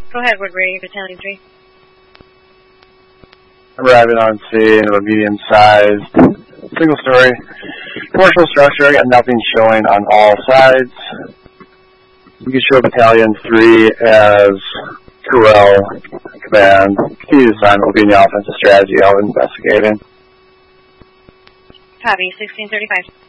Go ahead, Wood Brady, Battalion 3. Arriving on scene of a medium-sized, single-story commercial structure. Got nothing showing on all sides. You can show Battalion 3 as Corel Command. Key assignment will be in the offensive strategy of investigating. Copy, 1635.